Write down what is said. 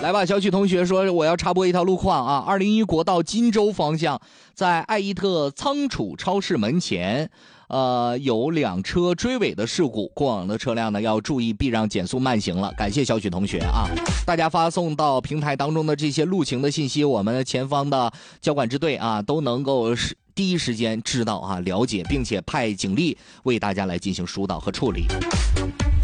来吧，小曲同学说我要插播一条路况啊，201国道金州方向，在爱伊特仓储超市门前，有2车追尾的事故，过往的车辆呢要注意避让减速慢行了。感谢小曲同学啊，大家发送到平台当中的这些路情的信息，我们前方的交管支队啊都能够第一时间知道啊，了解，并且派警力为大家来进行疏导和处理。